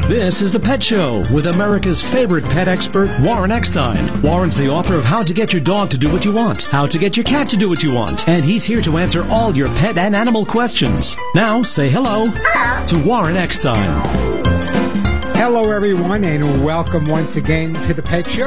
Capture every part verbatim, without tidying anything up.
This is The Pet Show with America's favorite pet expert, Warren Eckstein. Warren's the author of How to Get Your Dog to Do What You Want, How to Get Your Cat to Do What You Want, and he's here to answer all your pet and animal questions. Now, say hello to Warren Eckstein. Hello, everyone, and welcome once again to The Pet Show.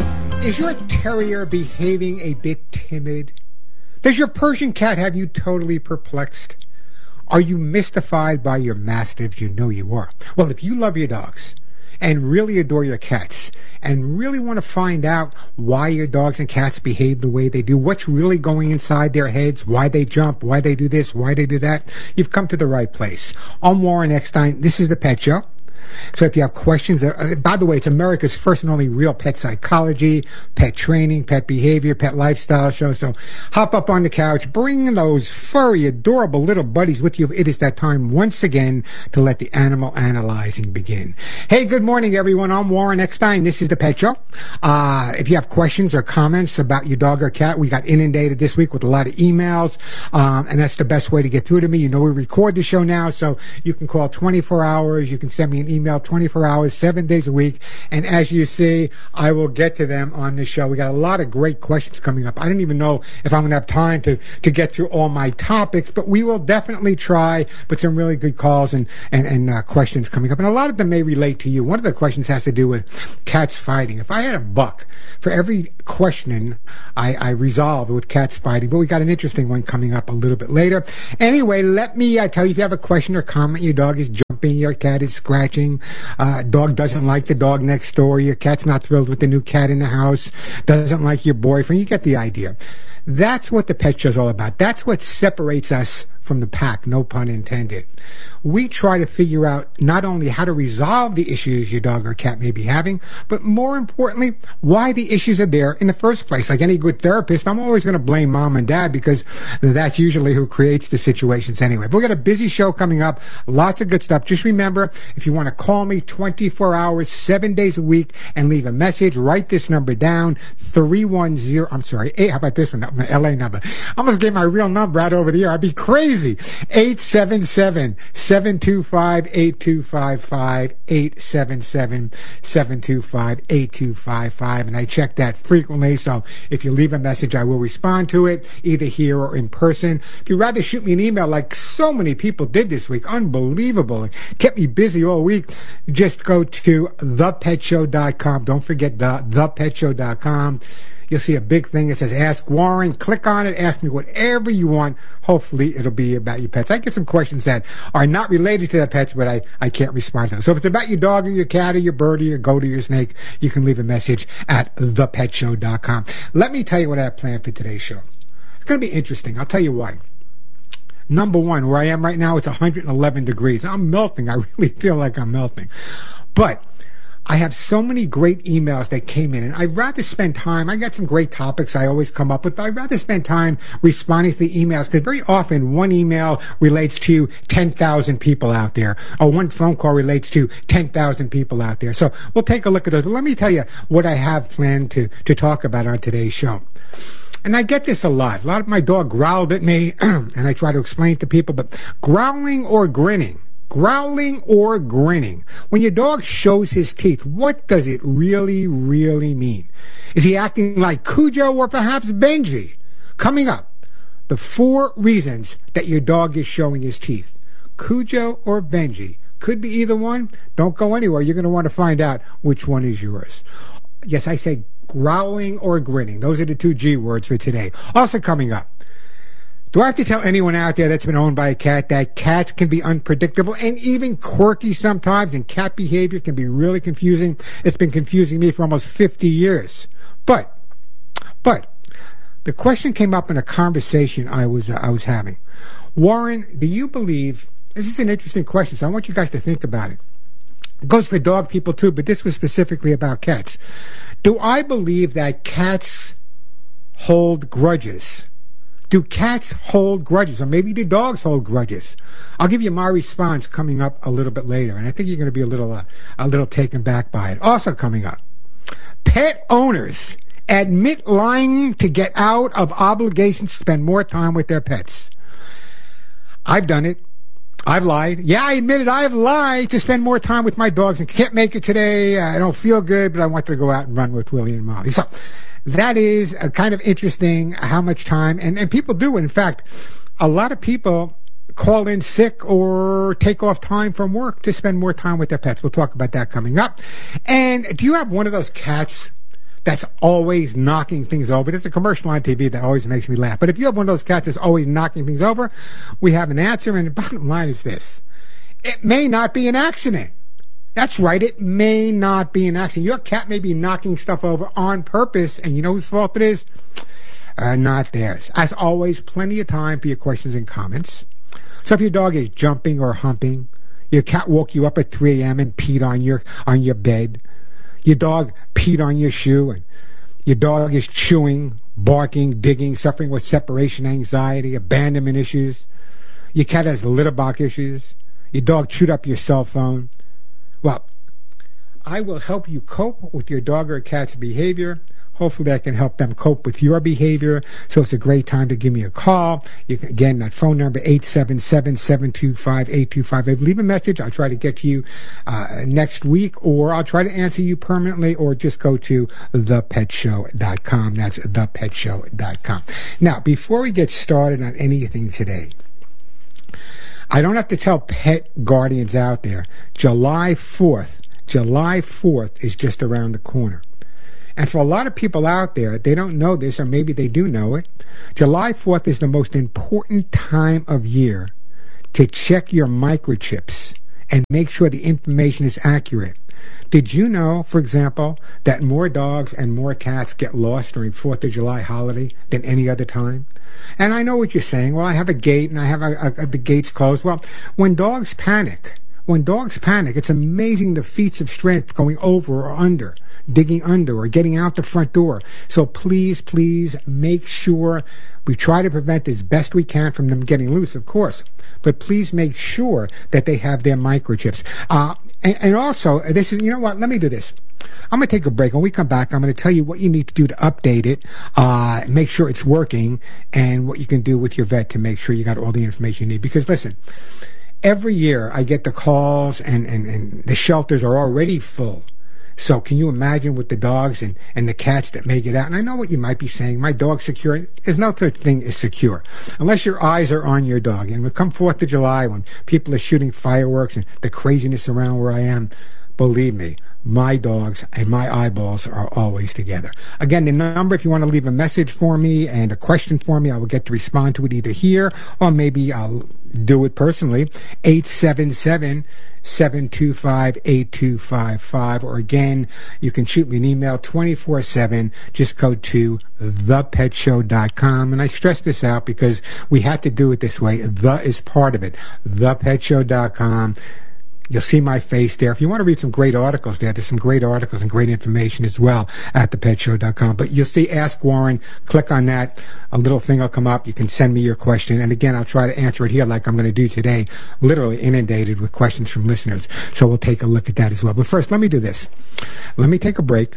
Is your terrier behaving a bit timid? Does your Persian cat have you totally perplexed? Are you mystified by your mastiffs? You know you are. Well, if you love your dogs and really adore your cats and really want to find out why your dogs and cats behave the way they do, what's really going inside their heads, why they jump, why they do this, why they do that, you've come to the right place. I'm Warren Eckstein. This is The Pet Show. So if you have questions, uh, by the way, it's America's first and only real pet psychology, pet training, pet behavior, pet lifestyle show. So hop up on the couch, bring those furry, adorable little buddies with you. It is that time once again to let the animal analyzing begin. Hey, good morning, everyone. I'm Warren Eckstein. This is The Pet Show. Uh, if you have questions or comments about your dog or cat, we got inundated this week with a lot of emails, um, and that's the best way to get through to me. You know, we record the show now, so you can call twenty-four hours. You can send me an email. Email twenty-four hours, seven days a week. And as you see, I will get to them on this show. We got a lot of great questions coming up. I don't even know if I'm going to have time to, to get through all my topics, but we will definitely try. But some really good calls and, and, and uh, questions coming up. And a lot of them may relate to you. One of the questions has to do with cats fighting. If I had a buck for every question I, I resolved with cats fighting, but we got an interesting one coming up a little bit later. Anyway, let me uh, tell you, if you have a question or comment, your dog is jumping, your cat is scratching, Uh, dog doesn't like the dog next door, your cat's not thrilled with the new cat in the house, doesn't like your boyfriend, you get the idea. That's what The Pet Show is all about. That's what separates us from the pack, no pun intended. We try to figure out not only how to resolve the issues your dog or cat may be having, but more importantly, why the issues are there in the first place. Like any good therapist, I'm always going to blame mom and dad because that's usually who creates the situations anyway. But we got a busy show coming up, lots of good stuff. Just remember, if you want to call me twenty-four hours, seven days a week, and leave a message, write this number down, three one zero, I'm sorry, eight, how about this one, my L A number. I almost gave my real number out over the air. I'd be crazy. eight seven seven, seven two five, eight two five five, eight seven seven, seven two five, eight two five five, and I check that frequently, so if you leave a message, I will respond to it, either here or in person. If you'd rather shoot me an email like so many people did this week, unbelievable, it kept me busy all week, just go to the pet show dot com. Don't forget the the pet show dot com. You'll see a big thing that says Ask Warren. Click on it. Ask me whatever you want. Hopefully, it'll be about your pets. I get some questions that are not related to the pets, but I, I can't respond to them. So if it's about your dog or your cat or your bird or your goat or your snake, you can leave a message at the pet show dot com. Let me tell you what I have planned for today's show. It's going to be interesting. I'll tell you why. Number one, where I am right now, it's one hundred eleven degrees. I'm melting. I really feel like I'm melting. But I have so many great emails that came in, and I'd rather spend time. I got some great topics I always come up with, but I'd rather spend time responding to the emails, because very often one email relates to ten thousand people out there, or one phone call relates to ten thousand people out there. So we'll take a look at those. But let me tell you what I have planned to, to talk about on today's show. And I get this a lot. A lot of my dog growled at me, and I try to explain it to people, but growling or grinning, growling or grinning, when your dog shows his teeth, what does it really, really mean? Is he acting like Cujo or perhaps Benji? Coming up, the four reasons that your dog is showing his teeth. Cujo or Benji. Could be either one. Don't go anywhere. You're going to want to find out which one is yours. Yes, I say growling or grinning. Those are the two G words for today. Also coming up, do I have to tell anyone out there that's been owned by a cat that cats can be unpredictable and even quirky sometimes, and cat behavior can be really confusing? It's been confusing me for almost fifty years. But, but, the question came up in a conversation I was, uh, I was having. Warren, do you believe, this is an interesting question, so I want you guys to think about it. It goes for dog people too, but this was specifically about cats. Do I believe that cats hold grudges? Do cats hold grudges? Or maybe do dogs hold grudges? I'll give you my response coming up a little bit later, and I think you're going to be a little, uh, a little taken back by it. Also coming up, pet owners admit lying to get out of obligations to spend more time with their pets. I've done it. I've lied. Yeah, I admit it. I've lied to spend more time with my dogs and can't make it today. I don't feel good, but I want to go out and run with Willie and Molly. So that is uh, kind of interesting how much time, and, and people do. In fact, a lot of people call in sick or take off time from work to spend more time with their pets. We'll talk about that coming up. And do you have one of those cats that's always knocking things over? There's a commercial on T V that always makes me laugh. But if you have one of those cats that's always knocking things over, we have an answer. And the bottom line is this. It may not be an accident. That's right. It may not be an accident. Your cat may be knocking stuff over on purpose. And you know whose fault it is? Uh, not theirs. As always, plenty of time for your questions and comments. So if your dog is jumping or humping, your cat woke you up at three a.m. and peed on your on your bed, your dog peed on your shoe, and your dog is chewing, barking, digging, suffering with separation anxiety, abandonment issues, your cat has litter box issues, your dog chewed up your cell phone, well, I will help you cope with your dog or cat's behavior. Hopefully I can help them cope with your behavior. So it's a great time to give me a call. You can, again, that phone number, eight seven seven, seven two five, eight two five eight. Leave a message. I'll try to get to you uh, next week, or I'll try to answer you permanently, or just go to the pet show dot com. That's the pet show dot com. Now, before we get started on anything today, I don't have to tell pet guardians out there, July fourth, July fourth is just around the corner. And for a lot of people out there, they don't know this, or maybe they do know it. July fourth is the most important time of year to check your microchips and make sure the information is accurate. Did you know, for example, that more dogs and more cats get lost during fourth of July holiday than any other time? And I know what you're saying. Well, I have a gate and I have a, a, the gates closed. Well, when dogs panic, when dogs panic, it's amazing the feats of strength going over or under, digging under or getting out the front door. So please, please make sure we try to prevent as best we can from them getting loose, of course. But please make sure that they have their microchips. Uh, and, and also, this is, you know what, let me do this. I'm going to take a break. When we come back, I'm going to tell you what you need to do to update it, uh, make sure it's working, and what you can do with your vet to make sure you got all the information you need. Because listen, every year I get the calls, and, and, and the shelters are already full. So can you imagine with the dogs and, and the cats that may get out? And I know what you might be saying. My dog's secure. There's no such thing as secure unless your eyes are on your dog. And when come fourth of July, when people are shooting fireworks and the craziness around where I am, believe me, my dogs and my eyeballs are always together. Again, the number, if you want to leave a message for me and a question for me, I will get to respond to it either here or maybe I'll do it personally. eight seven seven, seven two five, eight two five five. Or again, you can shoot me an email twenty-four seven. Just go to the pet show dot com. And I stress this out because we had to do it this way. The is part of it. the pet show dot com. You'll see my face there. If you want to read some great articles there, there's some great articles and great information as well at the pet show dot com. But you'll see Ask Warren. Click on that. A little thing will come up. You can send me your question. And again, I'll try to answer it here like I'm going to do today, literally inundated with questions from listeners. So we'll take a look at that as well. But first, let me do this. Let me take a break.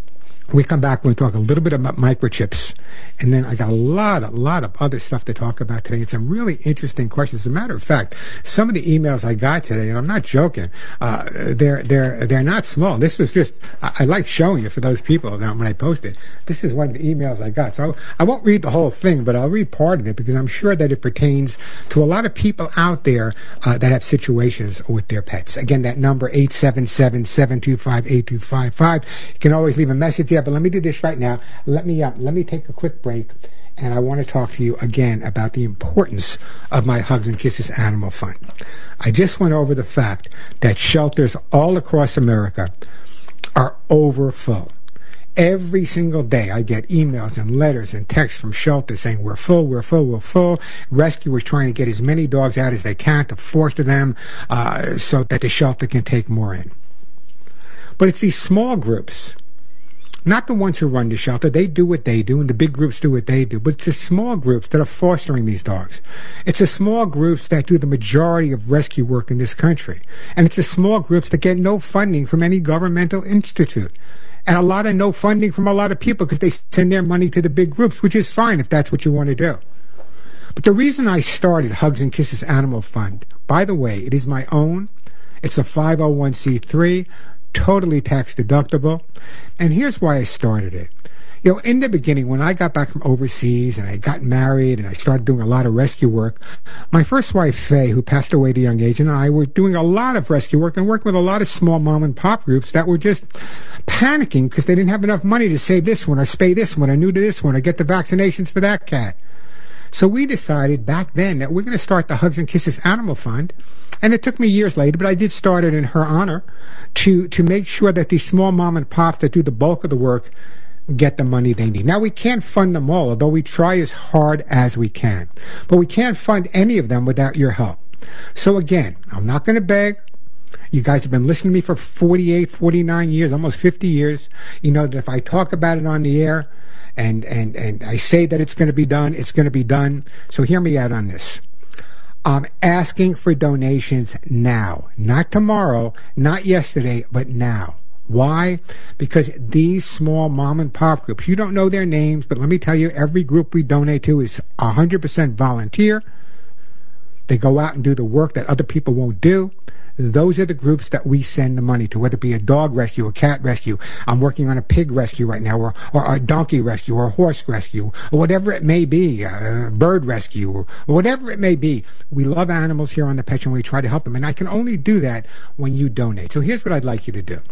We come back, we'll talk a little bit about microchips, and then I got a lot, a lot of other stuff to talk about today, and some really interesting questions. As a matter of fact, some of the emails I got today, and I'm not joking, uh, they're they're they're not small. This was just, I, I like showing it for those people that when I post it. This is one of the emails I got. So I won't read the whole thing, but I'll read part of it because I'm sure that it pertains to a lot of people out there uh, that have situations with their pets. Again, that number, eight seven seven, seven two five, eight two five five. You can always leave a message. Yeah, but let me do this right now. Let me uh, let me take a quick break, and I want to talk to you again about the importance of my Hugs and Kisses Animal Fund. I just went over the fact that shelters all across America are overfull. Every single day I get emails and letters and texts from shelters saying we're full, we're full, we're full. Rescuers trying to get as many dogs out as they can to foster them uh, so that the shelter can take more in. But it's these small groups, not the ones who run the shelter. They do what they do, and the big groups do what they do. But it's the small groups that are fostering these dogs. It's the small groups that do the majority of rescue work in this country. And it's the small groups that get no funding from any governmental institute. And a lot of no funding from a lot of people because they send their money to the big groups, which is fine if that's what you want to do. But the reason I started Hugs and Kisses Animal Fund, by the way, it is my own. It's a five oh one c three, totally tax deductible. And here's why I started it. You know, in the beginning, when I got back from overseas and I got married and I started doing a lot of rescue work, my first wife, Faye, who passed away at a young age, and I were doing a lot of rescue work and working with a lot of small mom and pop groups that were just panicking because they didn't have enough money to save this one or spay this one or new to this one or get the vaccinations for that cat. So we decided back then that we're going to start the Hugs and Kisses Animal Fund. And it took me years later, but I did start it in her honor to, to make sure that these small mom and pops that do the bulk of the work get the money they need. Now, we can't fund them all, although we try as hard as we can. But we can't fund any of them without your help. So again, I'm not going to beg. You guys have been listening to me for forty-eight, forty-nine years, almost fifty years. You know that if I talk about it on the air and, and, and I say that it's going to be done, it's going to be done. So hear me out on this. I'm asking for donations now. Not tomorrow, not yesterday, but now. Why? Because these small mom and pop groups, you don't know their names, but let me tell you, every group we donate to is one hundred percent volunteer. They go out and do the work that other people won't do. Those are the groups that we send the money to, whether it be a dog rescue, a cat rescue. I'm working on a pig rescue right now, or, or a donkey rescue, or a horse rescue, or whatever it may be, a bird rescue, or whatever it may be. We love animals here on the Pet Show, and we try to help them, and I can only do that when you donate. So here's what I'd like you to do.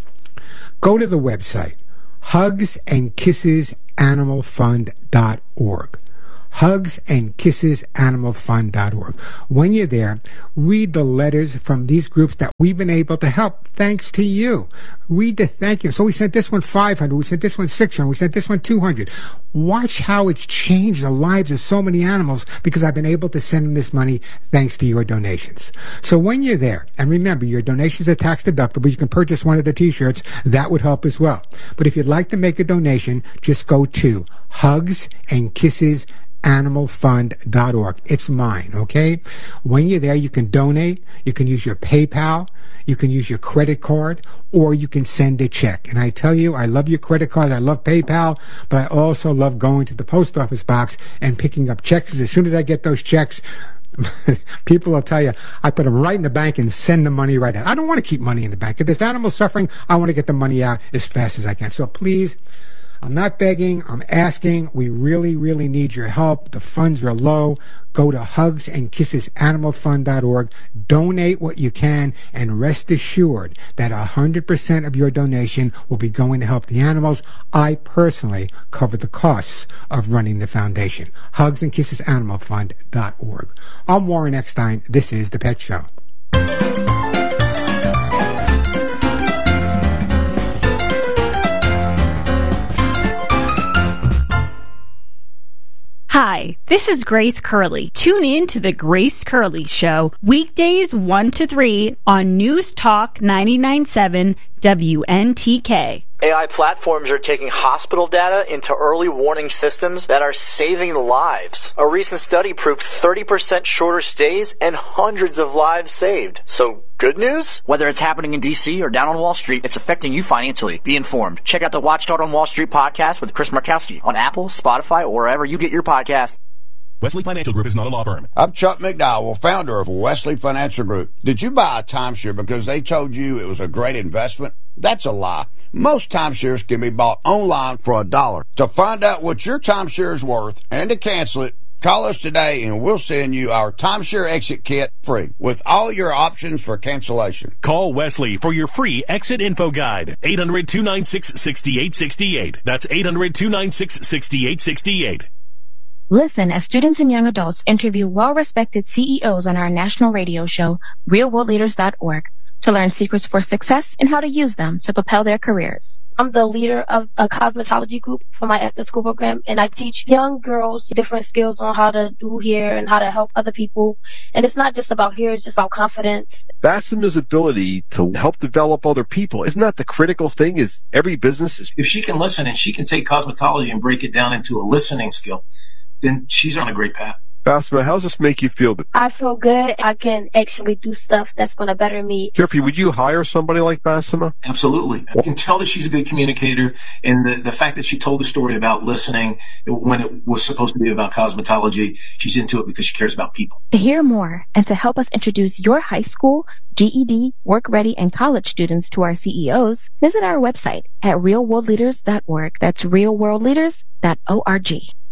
Go to the website, hugs and kisses animal fund dot org. hugs and kisses animal fund dot org. When you're there, read the letters from these groups that we've been able to help thanks to you. Read the thank you. So we sent this one five hundred, we sent this one six hundred, we sent this one two hundred. Watch how it's changed the lives of so many animals because I've been able to send them this money thanks to your donations. So when you're there, and remember, your donations are tax deductible, you can purchase one of the t-shirts. That would help as well. But if you'd like to make a donation, just go to hugs and kisses animal fund dot org. It's mine, okay? When you're there, you can donate. You can use your PayPal. You can use your credit card, or you can send a check. And I tell you, I love your credit card. I love PayPal, but I also love going to the post office box and picking up checks. As soon as I get those checks, people will tell you, I put them right in the bank and send the money right out. I don't want to keep money in the bank. If there's animals suffering, I want to get the money out as fast as I can. So please, I'm not begging, I'm asking. We really, really need your help. The funds are low. Go to hugs and kisses animal fund dot org. Donate what you can, and rest assured that one hundred percent of your donation will be going to help the animals. I personally cover the costs of running the foundation. hugs and kisses animal fund dot org. I'm Warren Eckstein. This is The Pet Show. Hi, this is Grace Curley. Tune in to The Grace Curley Show, weekdays one to three on News Talk ninety-nine point seven W N T K. A I platforms are taking hospital data into early warning systems that are saving lives. A recent study proved thirty percent shorter stays and hundreds of lives saved. So, good news? Whether it's happening in D C or down on Wall Street, it's affecting you financially. Be informed. Check out the Watchdog on Wall Street podcast with Chris Markowski on Apple, Spotify, or wherever you get your podcasts. Wesley Financial Group is not a law firm. I'm Chuck McDowell, founder of Wesley Financial Group. Did you buy a timeshare because they told you it was a great investment? That's a lie. Most timeshares can be bought online for a dollar. To find out what your timeshare is worth and to cancel it, call us today and we'll send you our timeshare exit kit free with all your options for cancellation. Call Wesley for your free exit info guide. eight hundred, two nine six, six eight six eight. That's eight hundred, two nine six, six eight six eight. Listen as students and young adults interview well-respected C E Os on our national radio show, real world leaders dot org, to learn secrets for success and how to use them to propel their careers. I'm the leader of a cosmetology group for my after-school program, and I teach young girls different skills on how to do hair and how to help other people. And it's not just about hair, it's just about confidence. Fastima's ability to help develop other people, isn't that the critical thing? Is every business is... If she can listen and she can take cosmetology and break it down into a listening skill, then she's on a great path. Basma, how does this make you feel? I feel good. I can actually do stuff that's going to better me. Jeffrey, would you hire somebody like Basma? Absolutely. I can tell that she's a good communicator, and the, the fact that she told the story about listening when it was supposed to be about cosmetology, she's into it because she cares about people. To hear more and to help us introduce your high school, G E D, work ready, and college students to our C E Os, visit our website at real world leaders dot org. That's real world leaders dot org.